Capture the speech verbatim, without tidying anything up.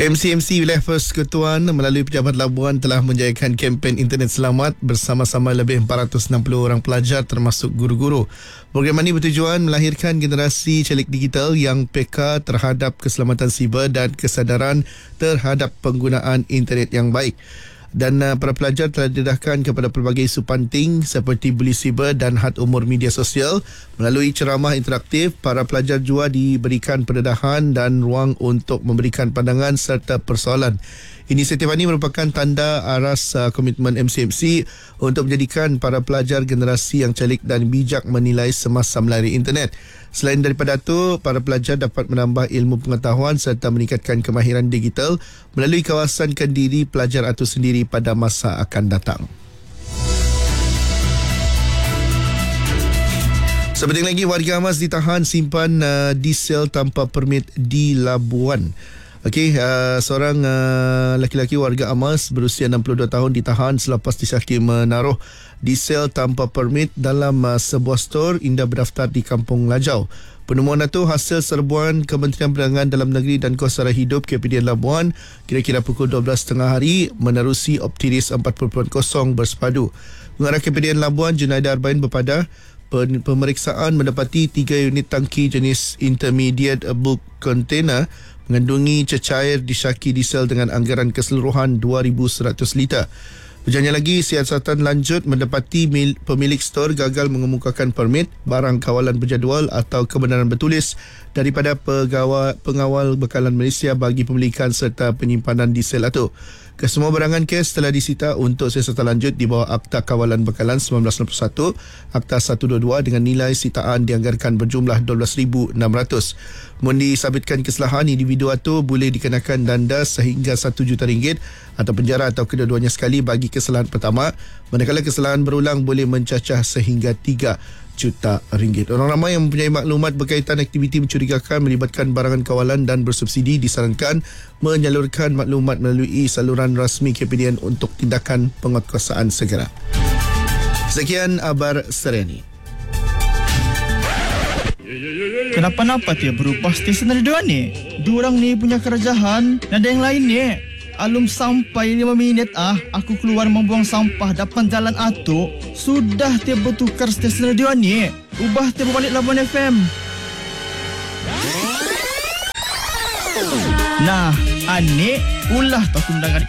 M C M C Wilayah Persekutuan melalui Pejabat Labuan telah menjayakan kempen Internet Selamat bersama-sama lebih empat ratus enam puluh orang pelajar termasuk guru-guru. Program ini bertujuan melahirkan generasi celik digital yang peka terhadap keselamatan siber dan kesedaran terhadap penggunaan internet yang baik. Dan uh, para pelajar telah didedahkan kepada pelbagai isu penting seperti buli siber dan had umur media sosial. Melalui ceramah interaktif, para pelajar juga diberikan pendedahan dan ruang untuk memberikan pandangan serta persoalan. Inisiatif ini merupakan tanda aras uh, komitmen M C M C untuk menjadikan para pelajar generasi yang celik dan bijak menilai semasa melalui internet. Selain daripada itu, para pelajar dapat menambah ilmu pengetahuan serta meningkatkan kemahiran digital melalui kawasan kendiri pelajar itu sendiri pada masa akan datang. Sepenting lagi, warga Amas ditahan simpan uh, diesel tanpa permit di Labuan. Okey, uh, seorang uh, lelaki-lelaki warga Amas berusia enam puluh dua tahun ditahan selepas disyaki menaruh diesel tanpa permit dalam uh, sebuah stor indah berdaftar di Kampung Lajau. Penemuan itu hasil serbuan Kementerian Perdagangan Dalam Negeri dan Kos Sara Hidup K P D N Labuan kira-kira pukul dua belas tiga puluh hari menerusi Optiris empat kosong kosong bersepadu. Pengarah K P D N Labuan Junaida Arbain berpadah pemeriksaan mendapati tiga unit tangki jenis intermediate bulk container mengandungi cecair disyaki diesel dengan anggaran keseluruhan dua ribu seratus liter. Berjaya lagi, siasatan lanjut mendapati mil, pemilik stor gagal mengemukakan permit, barang kawalan berjadual atau kebenaran bertulis daripada pegawai, pengawal bekalan Malaysia bagi pemilikan serta penyimpanan diesel itu. Kesemua barangan kes telah disita untuk siasatan lanjut di bawah Akta Kawalan Bekalan sembilan belas enam puluh satu, Akta seratus dua puluh dua dengan nilai sitaan dianggarkan berjumlah dua belas ribu enam ratus. Mendi sabitkan kesalahan, individu itu boleh dikenakan denda sehingga satu juta ringgit atau penjara atau kedua-duanya sekali bagi kesalahan pertama, manakala kesalahan berulang boleh mencacah sehingga tiga juta ringgit. Orang ramai yang mempunyai maklumat berkaitan aktiviti mencurigakan melibatkan barangan kawalan dan bersubsidi disarankan menyalurkan maklumat melalui saluran rasmi K P D N untuk tindakan penguatkuasaan segera. Sekian Abar Sereni. Kenapa-napa dia berubah stesen radio ni? Diorang ni punya kerajaan, ada yang lain ni. Alum sampai lima minit ah, aku keluar membuang sampah depan jalan Atuk. Sudah dia bertukar stesen radio ni. Ubah dia berbalik Labuan F M. Nah, Anik, ulah tak undangan